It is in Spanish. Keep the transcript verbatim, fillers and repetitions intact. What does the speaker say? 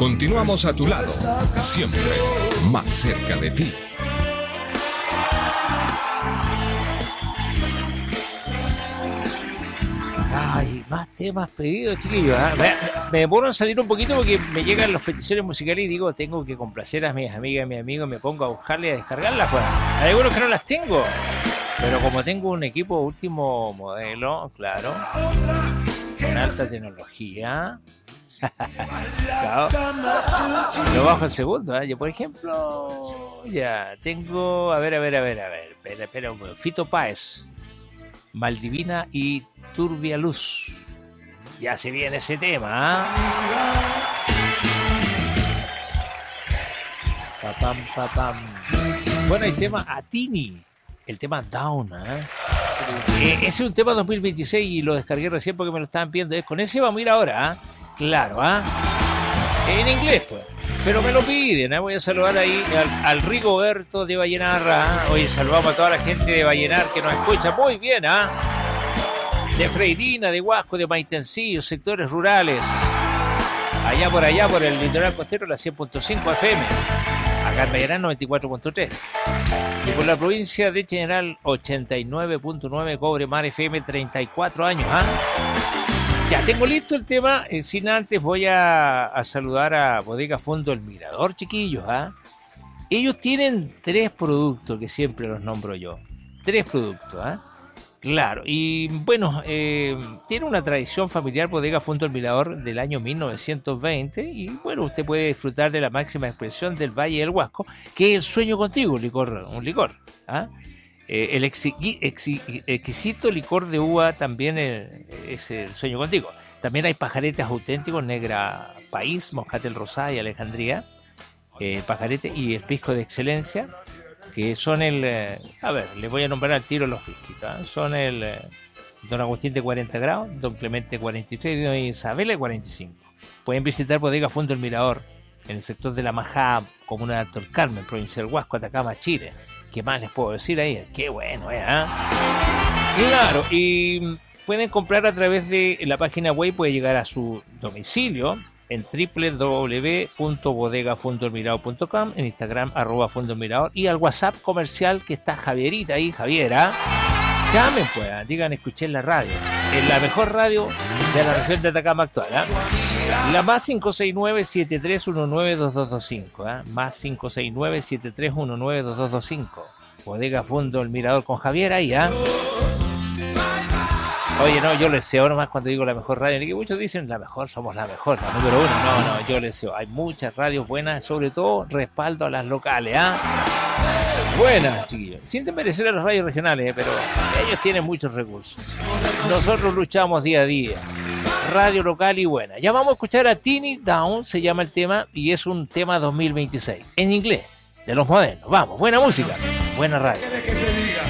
Continuamos a tu lado, siempre más cerca de ti. Ay, más temas pedidos, chiquillos. ¿eh? Me, me demoro en salir un poquito porque me llegan las peticiones musicales y digo, tengo que complacer a mis amigas y mis amigos, me pongo a buscarle y a descargarlas. Pues. Hay algunos que no las tengo, pero como tengo un equipo último modelo, claro, con alta tecnología, claro, lo bajo el segundo. ¿eh? Yo, por ejemplo, ya tengo, a ver, a ver, a ver, a ver, espera, espera, Fito Páez, Maldivina y Turbia Luz. Ya se viene ese tema, ¿eh? Papam, papam. Bueno, el tema Atini, el tema Down, ¿eh? Eh, ese es un tema dos mil veintiséis y lo descargué recién porque me lo estaban pidiendo. Con ese vamos a ir ahora, ¿eh? Claro, ¿ah? ¿eh? En inglés, pues. Pero me lo piden, ¿eh? Voy a saludar ahí al, al Rigoberto de Vallenarra. ¿eh? Oye, saludamos a toda la gente de Vallenar que nos escucha muy bien, ¿ah? ¿eh? De Freirina, de Huasco, de Maitencillo, sectores rurales. Allá por allá, por el litoral costero, la cien punto cinco F M. Acá en Vallenar, noventa y cuatro punto tres. Y por la provincia de General, ochenta y nueve punto nueve, Cobre Mar F M, treinta y cuatro años, ¿ah? ¿eh? Ya tengo listo el tema, eh, sin antes voy a, a saludar a Bodega Fondo El Mirador, chiquillos. ¿eh? Ellos tienen tres productos que siempre los nombro yo. Tres productos, ¿eh? Claro, y bueno, eh, tiene una tradición familiar Bodega Fondo El Mirador del año mil novecientos veinte y bueno, usted puede disfrutar de la máxima expresión del Valle del Huasco, que es el sueño contigo, un licor, un licor. ¿eh? Eh, el exqui, exqui, exquisito licor de uva también es, es el sueño contigo. También hay pajaretes auténticos, Negra País, Moscatel Rosada y Alejandría, el eh, pajarete y el pisco de excelencia, que son el, eh, a ver, les voy a nombrar al tiro los pisquitos, ¿eh? Son el eh, Don Agustín de cuarenta grados, Don Clemente cuarenta y tres y Don Isabel de cuarenta y cinco. Pueden visitar Bodega Fondo El Mirador en el sector de La Majá, comuna de Alto el Carmen, provincia del Huasco, Atacama, Chile. ¿Qué más les puedo decir ahí? Qué bueno, ¿eh? Claro, y pueden comprar a través de la página web, puede llegar a su domicilio en doble u doble u doble u punto bodega fondo el mirador punto com, en Instagram, arroba Fondo El Mirador, y al WhatsApp comercial que está Javierita ahí, Javiera. Llamen, pues, digan, escuché en la radio, en la mejor radio de la región de Atacama actual, ¿eh? La más cinco seis nueve, siete tres uno nueve, dos dos dos cinco, ¿eh? Más cinco seis nueve, siete tres uno nueve, dos dos dos cinco. Bodega Fondo El Mirador con Javier ahí, ¿eh? Oye, no, yo les deseo nomás cuando digo la mejor radio, que muchos dicen la mejor, somos la mejor, la número uno. No, no, yo les deseo, hay muchas radios buenas, sobre todo respaldo a las locales, ¿ah? ¿eh? Buenas, chiquillos, sin desmerecer a las radios regionales, ¿eh? Pero ellos tienen muchos recursos. Nosotros luchamos día a día. Radio local y buena. Ya vamos a escuchar a Tini Down, se llama el tema, y es un tema dos mil veintiséis, en inglés, de los modernos. Vamos, buena música, buena radio.